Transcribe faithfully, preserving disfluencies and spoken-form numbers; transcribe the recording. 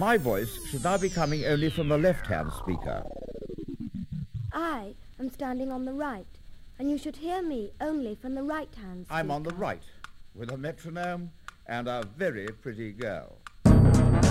my voice should now be coming only from the left-hand speaker. I am standing on the right, and you should hear me only from the right-hand speaker. I'm on the right, with a metronome and a very pretty girl.